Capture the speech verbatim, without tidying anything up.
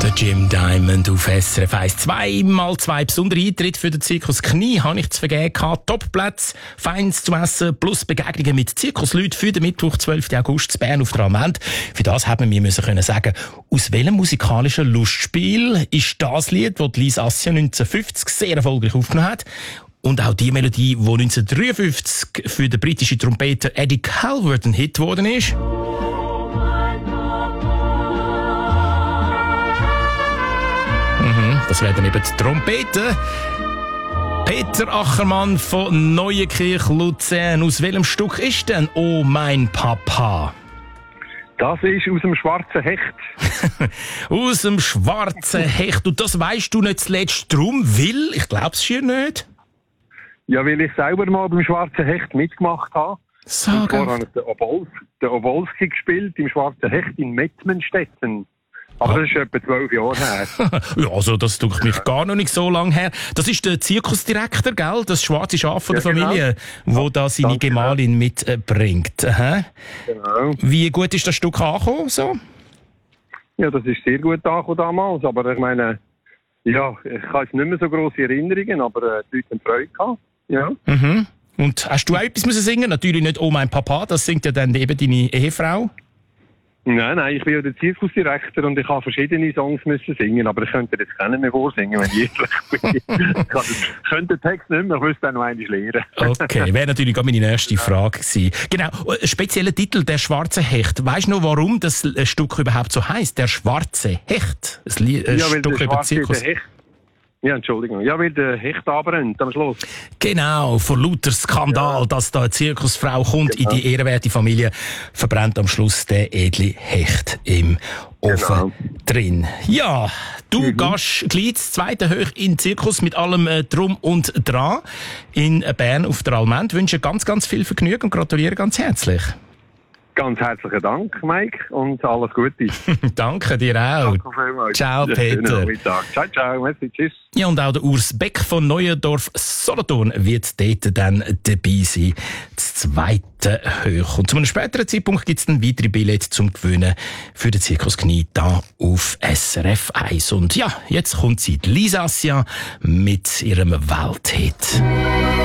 Der Jim Diamond auf S R F eins. Zweimal zwei besondere Eintritte für den Zirkus Knie habe ich zu vergeben gehabt. Topplätze, Feins zu essen, plus Begegnungen mit Zirkusleuten für den Mittwoch, zwölften August, in Bern auf der Almend. Für das haben wir müssen können sagen, aus welchem musikalischen Lustspiel ist das Lied, das Lise Assia neunzehnhundertfünfzig sehr erfolgreich aufgenommen hat. Und auch die Melodie, die neunzehnhundertdreiundfünfzig für den britischen Trompeter Eddie Calvert ein Hit geworden ist. Mhm, das werden eben die Trompeten. Peter Achermann von Neuenkirch, Luzern. Aus welchem Stück ist denn «Oh mein Papa»? Das ist aus dem schwarzen Hecht. Aus dem schwarzen Hecht. Und das weisst du nicht zuletzt drum, weil, ich glaub's schier nicht. Ja, weil ich selber mal beim schwarzen Hecht mitgemacht habe. Sag Vorher habe ich den, Obols, den Obolski gespielt im schwarzen Hecht in Mettmenstetten. Aber das ist etwa zwölf Jahre her. Ja, also das tut mich gar noch nicht so lange her. Das ist der Zirkusdirektor, gell? Das schwarze Schaf von der ja, Familie, genau. wo da seine Danke, Gemahlin mitbringt. Aha. Genau. Wie gut ist das Stück angekommen? So? Ja, das ist sehr gut angekommen damals. Aber ich meine, ja, ich habe jetzt nicht mehr so grosse Erinnerungen, aber äh, die Leute haben Freude gehabt. Ja. Mhm. Und hast du auch etwas müssen singen? Natürlich nicht «Oh mein Papa», das singt ja dann eben deine Ehefrau. Nein, nein, ich bin ja der Zirkusdirektor und ich habe verschiedene Songs müssen singen, aber ich könnte jetzt keinen mehr vorsingen, wenn ich ehrlich bin. Ich könnte den Text nicht mehr, ich müsste dann noch einmal lernen. Okay, wäre natürlich auch meine nächste Frage gewesen. Genau, ein spezieller Titel, «Der schwarze Hecht». Weisst du noch, warum das Stück überhaupt so heisst? «Der schwarze Hecht». Ein, Lied, ein ja, weil Stück der über schwarze, Zirkus. der Hecht. Ja, Entschuldigung. Ja, weil der Hecht abbrennt am Schluss. Genau, vor lauter Skandal, ja. Dass da eine Zirkusfrau kommt genau. In die ehrenwerte Familie, verbrennt am Schluss der edle Hecht im Ofen genau. Drin. Ja, du mhm. gehst gleich das zweite hoch in den Zirkus mit allem äh, Drum und Dran in Bern auf der Almend. Ich wünsche ganz, ganz viel Vergnügen und gratuliere ganz herzlich. Ganz herzlichen Dank, Mike, und alles Gute. Danke dir auch. Danke vielmals. Ciao, ja, Peter. Ciao, ciao. Merci, tschüss. Ja, und auch der Urs Beck von Neuendorf Solothurn wird dort dann dabei sein. Das zweite Hoch. Und zu einem späteren Zeitpunkt gibt es dann weitere Billette zum Gewinnen für den Zirkus Knie da auf S R F eins. Und ja, jetzt kommt sie, Lise Assia, mit ihrem Welthit.